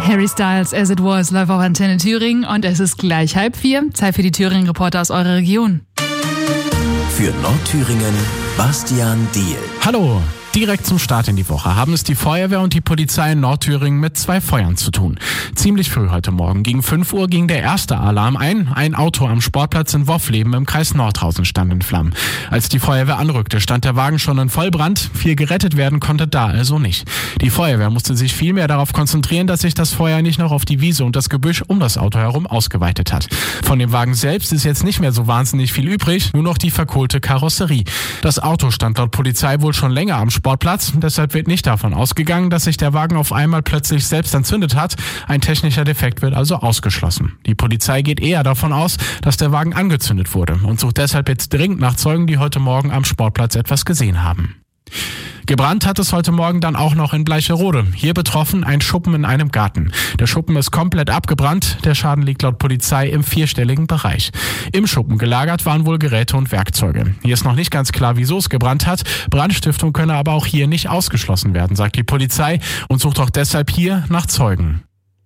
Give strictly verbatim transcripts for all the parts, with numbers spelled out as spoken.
Harry Styles, As It Was, live auf Antenne Thüringen und es ist gleich halb vier. Zeit für die Thüringen-Reporter aus eurer Region. Für Nordthüringen, Bastian Diehl. Hallo! Direkt zum Start in die Woche haben es die Feuerwehr und die Polizei in Nordthüringen mit zwei Feuern zu tun. Ziemlich früh heute Morgen, gegen fünf Uhr, ging der erste Alarm ein. Ein Auto am Sportplatz in Woffleben im Kreis Nordhausen stand in Flammen. Als die Feuerwehr anrückte, stand der Wagen schon in Vollbrand. Viel gerettet werden konnte da also nicht. Die Feuerwehr musste sich vielmehr darauf konzentrieren, dass sich das Feuer nicht noch auf die Wiese und das Gebüsch um das Auto herum ausgeweitet hat. Von dem Wagen selbst ist jetzt nicht mehr so wahnsinnig viel übrig, nur noch die verkohlte Karosserie. Das Auto stand laut Polizei wohl schon länger am Sportplatz. Deshalb wird nicht davon ausgegangen, dass sich der Wagen auf einmal plötzlich selbst entzündet hat. Ein technischer Defekt wird also ausgeschlossen. Die Polizei geht eher davon aus, dass der Wagen angezündet wurde und sucht deshalb jetzt dringend nach Zeugen, die heute Morgen am Sportplatz etwas gesehen haben. Gebrannt hat es heute Morgen dann auch noch in Bleicherode. Hier betroffen ein Schuppen in einem Garten. Der Schuppen ist komplett abgebrannt. Der Schaden liegt laut Polizei im vierstelligen Bereich. Im Schuppen gelagert waren wohl Geräte und Werkzeuge. Hier ist noch nicht ganz klar, wieso es gebrannt hat. Brandstiftung könne aber auch hier nicht ausgeschlossen werden, sagt die Polizei und sucht auch deshalb hier nach Zeugen.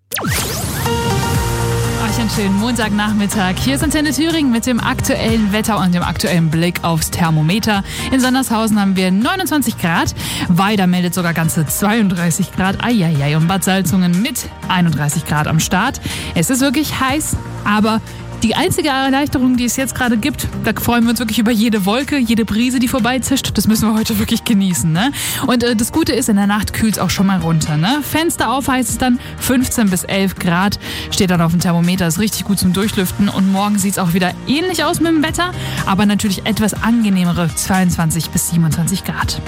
Euch einen schönen Montagnachmittag. Hier ist Antenne Thüringen mit dem aktuellen Wetter und dem aktuellen Blick aufs Thermometer. In Sondershausen haben wir neunundzwanzig Grad. Weida meldet sogar ganze zweiunddreißig Grad. Eieiei. Und Bad Salzungen mit einunddreißig Grad am Start. Es ist wirklich heiß, aber die einzige Erleichterung, die es jetzt gerade gibt, da freuen wir uns wirklich über jede Wolke, jede Brise, die vorbeizischt. Das müssen wir heute wirklich genießen, ne? Und äh, das Gute ist, in der Nacht kühlt es auch schon mal runter, ne? Fenster auf heißt es dann fünfzehn bis elf Grad. Steht dann auf dem Thermometer, ist richtig gut zum Durchlüften. Und morgen sieht es auch wieder ähnlich aus mit dem Wetter, aber natürlich etwas angenehmere zweiundzwanzig bis siebenundzwanzig Grad.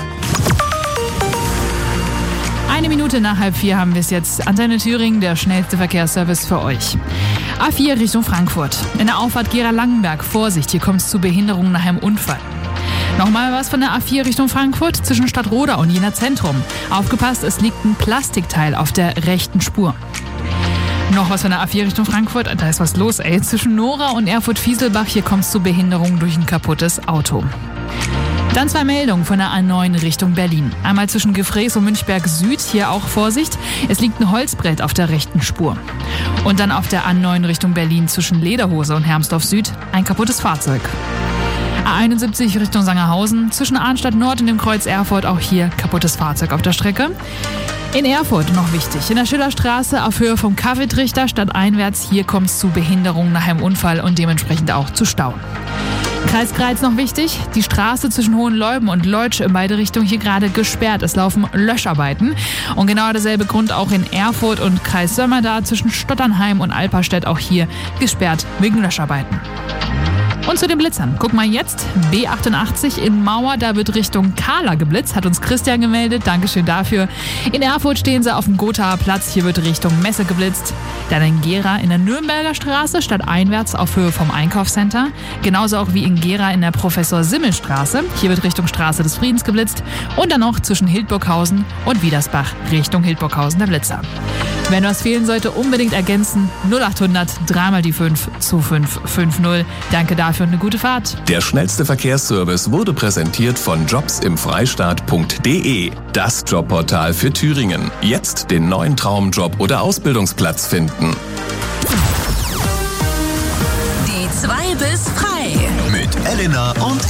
Eine Minute nach halb vier haben wir es jetzt. Antenne Thüringen, der schnellste Verkehrsservice für euch. A vier Richtung Frankfurt. In der Auffahrt Gera-Langenberg. Vorsicht, hier kommt es zu Behinderungen nach einem Unfall. Nochmal was von der A vier Richtung Frankfurt zwischen Stadtroda und Jena Zentrum. Aufgepasst, es liegt ein Plastikteil auf der rechten Spur. Noch was von der A vier Richtung Frankfurt. Da ist was los, ey. Zwischen Nora und Erfurt-Fieselbach. Hier kommt es zu Behinderungen durch ein kaputtes Auto. Dann zwei Meldungen von der A neun Richtung Berlin. Einmal zwischen Gefrees und Münchberg Süd, hier auch Vorsicht. Es liegt ein Holzbrett auf der rechten Spur. Und dann auf der A neun Richtung Berlin zwischen Lederhose und Hermsdorf Süd ein kaputtes Fahrzeug. A einundsiebzig Richtung Sangerhausen, zwischen Arnstadt Nord und dem Kreuz Erfurt auch hier kaputtes Fahrzeug auf der Strecke. In Erfurt noch wichtig, in der Schillerstraße auf Höhe vom Kaffeetrichter stadteinwärts, hier kommt es zu Behinderungen nach einem Unfall und dementsprechend auch zu Stauen. Kreis Greiz noch wichtig, die Straße zwischen Hohenleuben und Leutsch in beide Richtungen hier gerade gesperrt. Es laufen Löscharbeiten. Und genau derselbe Grund auch in Erfurt und Kreis Sömmerda zwischen Stotternheim und Alperstedt auch hier gesperrt wegen Löscharbeiten. Und zu den Blitzern. Guck mal jetzt, B achtundachtzig in Mauer, da wird Richtung Kahla geblitzt, hat uns Christian gemeldet, Dankeschön dafür. In Erfurt stehen sie auf dem Gothaer Platz, hier wird Richtung Messe geblitzt. Dann in Gera in der Nürnberger Straße, stadteinwärts auf Höhe vom Einkaufscenter. Genauso auch wie in Gera in der Professor-Simmel-Straße, hier wird Richtung Straße des Friedens geblitzt. Und dann noch zwischen Hildburghausen und Wiedersbach, Richtung Hildburghausen der Blitzer. Wenn was fehlen sollte, unbedingt ergänzen. null achthundert, dreimal die fünf zu fünf fünf null. Danke dafür und eine gute Fahrt. Der schnellste Verkehrsservice wurde präsentiert von jobs im freistaat punkt de. Das Jobportal für Thüringen. Jetzt den neuen Traumjob oder Ausbildungsplatz finden. Die zwei bis frei. Mit Elena und